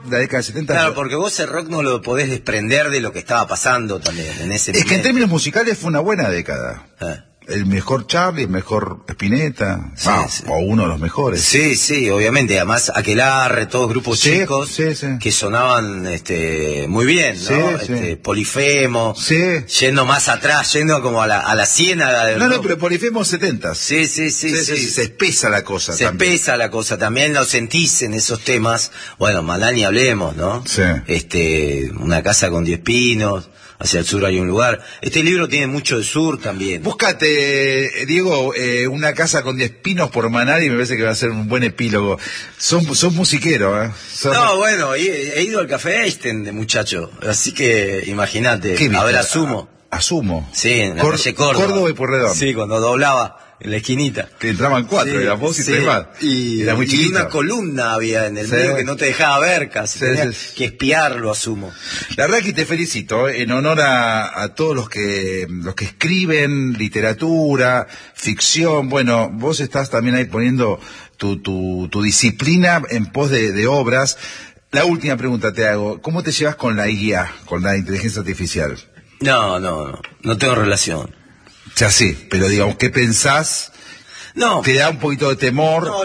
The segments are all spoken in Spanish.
La década de 70. Claro, porque vos el rock no lo podés desprender de lo que estaba pasando también en ese Es que en momento. términos musicales fue una buena década. El mejor Charlie, el mejor Spinetta, Sí, sí. o uno de los mejores. Sí, sí, obviamente. Además, Aquelarre, todos grupos Sí, chicos sí, sí. que sonaban muy bien, ¿no? Sí, sí. Polifemo, Sí. yendo más atrás, yendo como a la ciénaga del No, rock. pero Polifemo 70. Sí, sí, sí, sí. Se espesa la cosa Se también. espesa la cosa, también lo sentís en esos temas. Bueno, Malá ni hablemos, ¿no? Sí. Una casa con 10 pinos, hacia el sur hay un lugar. Este libro tiene mucho de sur también. Búscate, Diego, una casa con 10 pinos por Manal y me parece que va a ser un buen epílogo. Sos musiquero, ¿eh? No, bueno, he ido al Café Einstein de muchacho, así que imagínate, ¿Qué viste? a ver Asumo. Asumo. Sí, en la calle Córdoba. Córdoba y Porredón. Sí, cuando doblaba en la esquinita. Que entraban 4, Sí, eran vos y sí. 3 más. Y, Era muy y chiquito. una columna había en el Sí. medio que no te dejaba ver casi. Sí, Tenías sí. que espiarlo, Asumo. La verdad que te felicito, en honor a todos los que escriben literatura, ficción. Bueno, vos estás también ahí poniendo tu disciplina en pos de obras. La última pregunta te hago, ¿cómo te llevas con la IA, con la inteligencia artificial? No tengo relación. Ya sí, pero digamos, ¿qué pensás? No. ¿Te da un poquito de temor? No,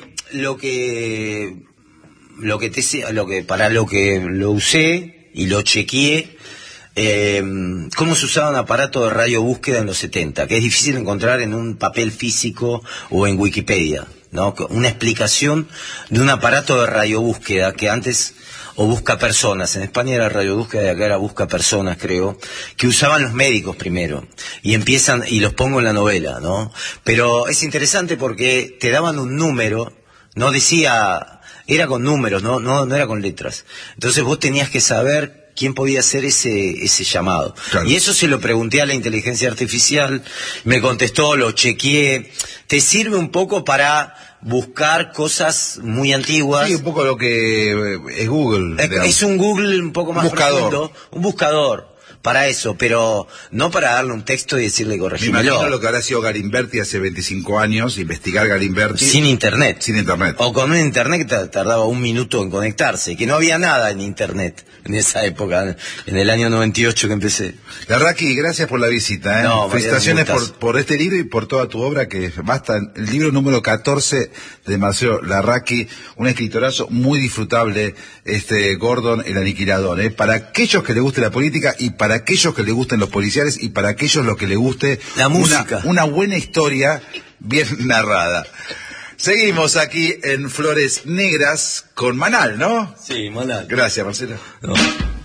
para lo que lo usé y lo chequeé, cómo se usaba un aparato de radiobúsqueda en los 70, que es difícil encontrar en un papel físico o en Wikipedia, ¿no? Una explicación de un aparato de radiobúsqueda que antes, o busca personas, en España era radiobúsqueda y acá era busca personas, creo, que usaban los médicos primero, y los pongo en la novela, ¿no? Pero es interesante porque te daban un número, no decía, era con números, no era con letras. Entonces vos tenías que saber quién podía hacer ese llamado. Claro. Y eso se lo pregunté a la inteligencia artificial, me contestó, lo chequeé. Te sirve un poco para buscar cosas muy antiguas. Sí, un poco lo que es Google. Es un Google un poco más profundo, un buscador para eso, pero no para darle un texto y decirle Me corregímelo. imagino lo que habrá sido Galimberti hace 25 años, investigar Galimberti. Sin internet. Sin internet. O con un internet que tardaba 1 minuto en conectarse, que no había nada en internet en esa época, en el año 98 que empecé. Larraqui, gracias por la visita. No, felicitaciones Mariano, por este libro y por toda tu obra, que basta. El libro número 14 de Marcelo Larraqui, un escritorazo muy disfrutable, Gordon el Aniquilador. Para aquellos que les guste la política y para aquellos que les gusten los policiales y para aquellos los que les guste la música. Una buena historia bien narrada. Seguimos aquí en Flores Negras con Manal, ¿no? Sí, Manal. Gracias, Marcelo. No.